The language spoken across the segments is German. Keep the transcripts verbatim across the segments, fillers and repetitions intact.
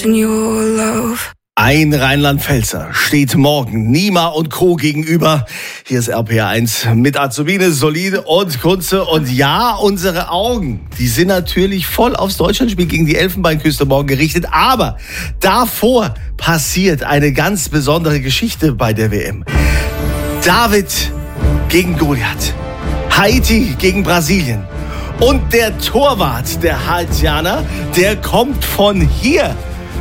lost in your love. Ein Rheinland-Pfälzer steht morgen Nima und Co. gegenüber. Hier ist R P R eins mit Azubine, Solide und Kunze. Und ja, unsere Augen, die sind natürlich voll aufs Deutschlandspiel gegen die Elfenbeinküste morgen gerichtet. Aber davor passiert eine ganz besondere Geschichte bei der W M. David gegen Goliath. Haiti gegen Brasilien. Und der Torwart der Haitianer, der kommt von hier.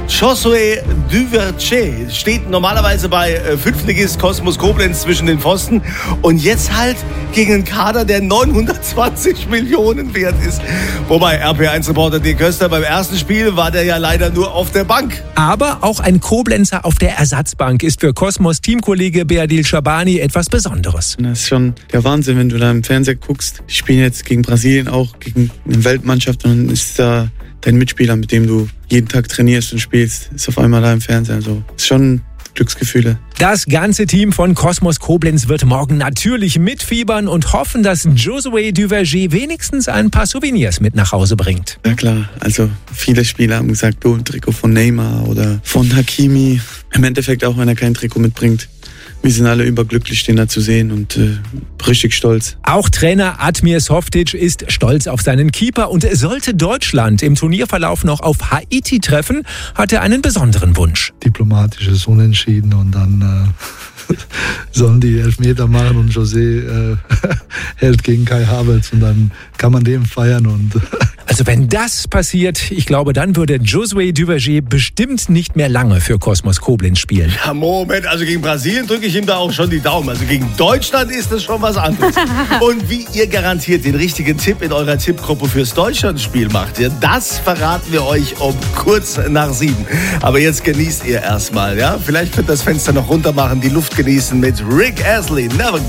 Josué Duverger steht normalerweise bei Fünftligist Kosmos Koblenz zwischen den Pfosten und jetzt halt gegen einen Kader, der neunhundertzwanzig Millionen wert ist. Wobei R P R eins-Reporter Dirk Köster, beim ersten Spiel war der ja leider nur auf der Bank. Aber auch ein Koblenzer auf der Ersatzbank ist für Kosmos Teamkollege Beadil Shabani etwas Besonderes. Das ist schon der Wahnsinn, wenn du da im Fernseher guckst. Die spielen jetzt gegen Brasilien auch, gegen eine Weltmannschaft und dann ist da dein Mitspieler, mit dem du jeden Tag trainierst und spielst, ist auf einmal da im Fernsehen. Also ist schon Glücksgefühle. Das ganze Team von Kosmos Koblenz wird morgen natürlich mitfiebern und hoffen, dass Josué Duverger wenigstens ein paar Souvenirs mit nach Hause bringt. Ja klar, also viele Spieler haben gesagt, oh, ein Trikot von Neymar oder von Hakimi. Im Endeffekt auch, wenn er kein Trikot mitbringt. Wir sind alle überglücklich, den da zu sehen und äh, richtig stolz. Auch Trainer Admir Softic ist stolz auf seinen Keeper und sollte Deutschland im Turnierverlauf noch auf Haiti treffen, hat er einen besonderen Wunsch. Diplomatisches Unentschieden und dann äh, sollen die Elfmeter machen und José äh, hält gegen Kai Havertz und dann kann man den feiern und also wenn das passiert, ich glaube, dann würde Josué Duverger bestimmt nicht mehr lange für Kosmos Koblenz spielen. Ja, Moment, also gegen Brasilien drücke ich ihm da auch schon die Daumen. Also gegen Deutschland ist das schon was anderes. Und wie ihr garantiert den richtigen Tipp in eurer Tippgruppe fürs Deutschlandspiel macht, ja, das verraten wir euch um kurz nach sieben. Aber jetzt genießt ihr erstmal, ja? Vielleicht könnt ihr das Fenster noch runter machen, die Luft genießen mit Rick Astley. Never